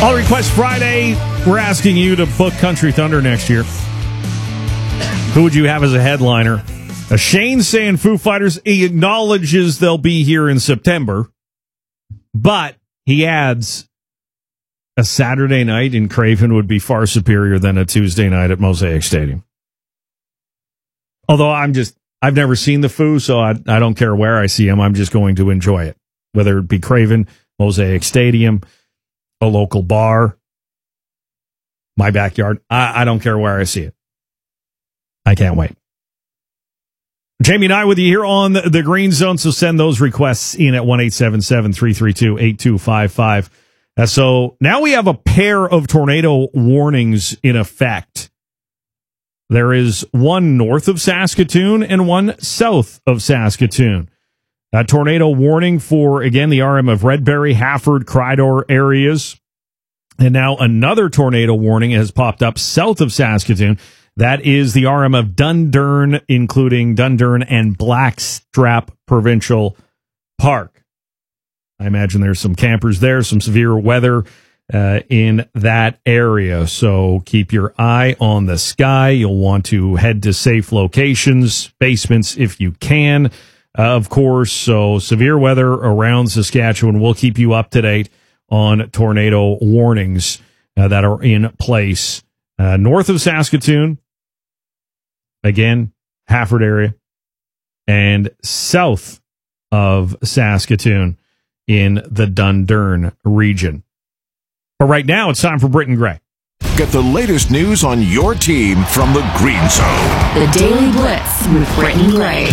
All Request Friday, we're asking you to book Country Thunder next year. Who would you have as a headliner? Shane's saying Foo Fighters. He acknowledges they'll be here in September, but he adds a Saturday night in Craven would be far superior than a Tuesday night at Mosaic Stadium. Although I've never seen the Foo, so I don't care where I see them. I'm just going to enjoy it, whether it be Craven, Mosaic Stadium, a local bar, my backyard. I don't care where I see it. I can't wait. Jamie and I with you here on the Green Zone, so send those requests in at 1-877-332-8255. So now we have a pair of tornado warnings in effect. There is one north of Saskatoon and one south of Saskatoon. A tornado warning for, again, the RM of Redberry, Hafford, Crydor areas. And now another tornado warning has popped up south of Saskatoon. That is the RM of Dundurn, including Dundurn and Blackstrap Provincial Park. I imagine there's some campers there, some severe weather in that area. So keep your eye on the sky. You'll want to head to safe locations, basements if you can. Of course, so severe weather around Saskatchewan. We'll keep you up to date on tornado warnings that are in place north of Saskatoon, again, Hafford area, and south of Saskatoon in the Dundurn region. But right now, it's time for Britton Gray. Get the latest news on your team from the Green Zone. The Daily Blitz with Britton Gray.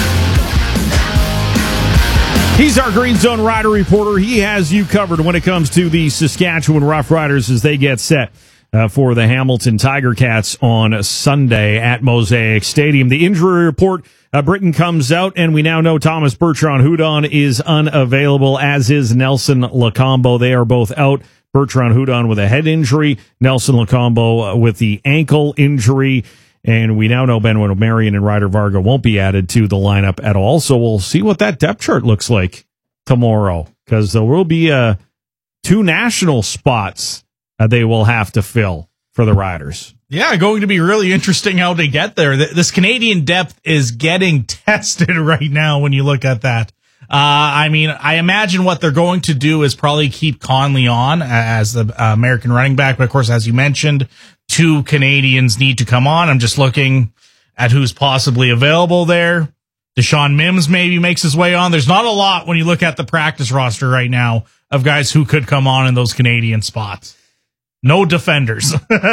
He's our Green Zone Rider reporter. He has you covered when it comes to the Saskatchewan Roughriders as they get set for the Hamilton Tiger Cats on Sunday at Mosaic Stadium. The injury report, Britton comes out, and we now know Thomas Bertrand-Houdon is unavailable, as is Nelson Lacombo. They are both out. Bertrand-Houdon with a head injury, Nelson Lacombo with the ankle injury. And we now know Benoit Marion and Ryder Varga won't be added to the lineup at all. So we'll see what that depth chart looks like tomorrow, because there will be two national spots they will have to fill for the Riders. Yeah, going to be really interesting how they get there. This Canadian depth is getting tested right now when you look at that. I mean, I imagine what they're going to do is probably keep Conley on as the American running back. But, of course, as you mentioned, two Canadians need to come on. I'm just looking at who's possibly available there. Deshaun Mims maybe makes his way on. There's not a lot when you look at the practice roster right now of guys who could come on in those Canadian spots. No defenders.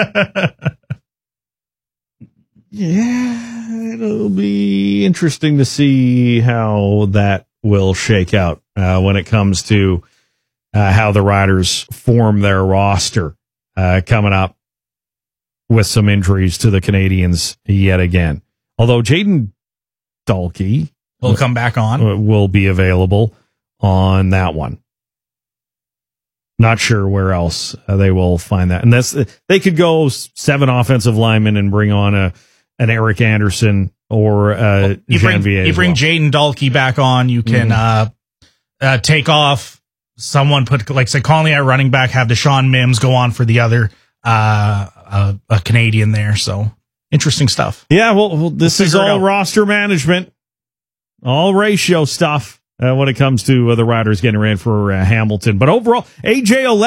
Yeah, it'll be interesting to see how that will shake out when it comes to how the Riders form their roster coming up with some injuries to the Canadians yet again. Although Jaden Dalkey will come back on, will be available on that one. Not sure where else they will find that. And they could go 7 offensive linemen and bring on an Eric Anderson or you bring Jaden Dalkey back on. You can take off someone, put like say Conley at running back, have Deshaun Mims go on for the other a Canadian there. So interesting stuff. Yeah, well this is all roster management, all ratio stuff when it comes to the Riders getting ready for Hamilton. But overall, AJ